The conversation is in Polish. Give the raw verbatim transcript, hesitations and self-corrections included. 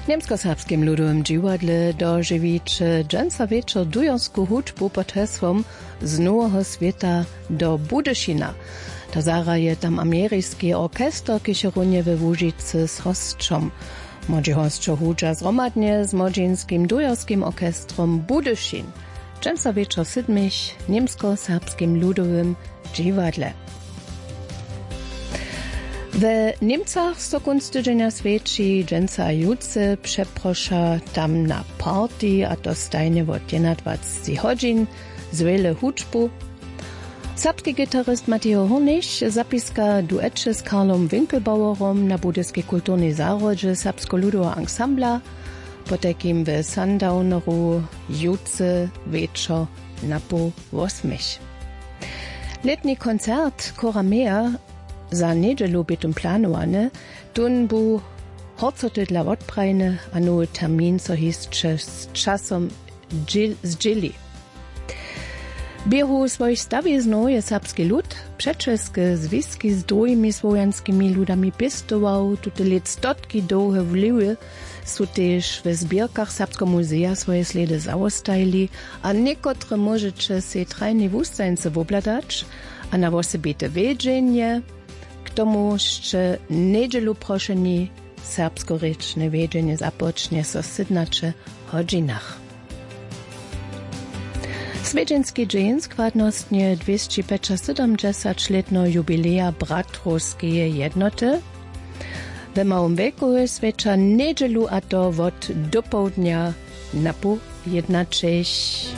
Niemsko-serbskim ludowym dziwadle dożywić dżęca wieczór dujorsku hudźbu pod hesłom z Nowego Świata do Budyšina. To zara je tam ameryjski orkester, kiedy runie we Łużycy z hostrzom. Modzi hostczo hudża zromadnie z modzinskim dujorskim orkestrom Budyšin. Dżęca wieczór sydmich niemsko-serbskim ludowym dziwadle. W Niemcach sto kunst tydzienia świeci dżęca juce przeprosza tam na party, a to stajnie od dwadzieścia godzin z wiele hudźbu. Serbski gitaryst Mateo Hornisch zapiska duetche z Karlom Winkelbauerom na budyskiej kulturnej zarodzie serbsko-ludowa ensembla, potekim w Sundowneru juce wieczor na po osmich. Letni koncert Koramea za niedzielu bytum planowane, tun bu horcoty dla odprajne, a nowy termin, co hisće z časom zdzili. Bieru swoich stawiznów je serbski lud, przeczeskie związki z drugimi słowiańskimi ludami pistował, tute let stotki długie wliwy, są też w zbierkach Serbskiego Muzea swoje sledy zaostajli, a niekotre możecie se trajnie wustajnice wobladać, a na osobite wiedzienie, k tomu jeszcze niedzielu proszeni serbsko-rečne wiedzienie zapocznie so sydnacze hodzinach. Svedženski dzień składnostnie dwieście siedemdziesiąt-letno jubileja Bratrowskiej jednoty. W małym wieku swecza niedzielu, a to od do południa na pół jedna cześć.